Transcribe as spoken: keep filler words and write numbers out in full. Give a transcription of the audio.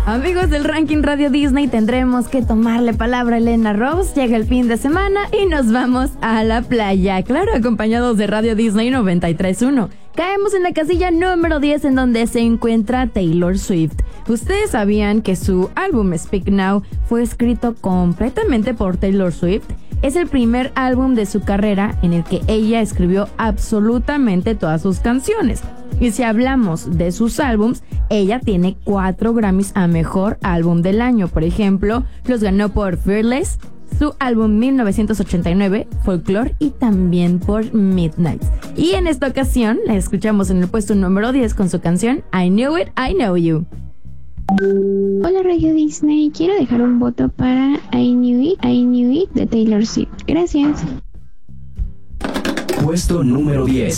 Amigos del ranking Radio Disney, tendremos que tomarle palabra a Elena Rose. Llega el fin de semana y nos vamos a la playa, claro, acompañados de Radio Disney noventa y tres punto uno. Caemos en la casilla número diez, en donde se encuentra Taylor Swift. ¿Ustedes sabían que su álbum Speak Now fue escrito completamente por Taylor Swift? Es el primer álbum de su carrera en el que ella escribió absolutamente todas sus canciones. Y si hablamos de sus álbums, ella tiene cuatro Grammys a Mejor Álbum del Año. Por ejemplo, los ganó por Fearless, su álbum mil novecientos ochenta y nueve, Folklore, y también por Midnight. Y en esta ocasión la escuchamos en el puesto número diez con su canción I Knew It, I Know You. Hola Radio Disney, quiero dejar un voto para I Knew It, I Knew It de Taylor Swift. Gracias. Puesto número diez.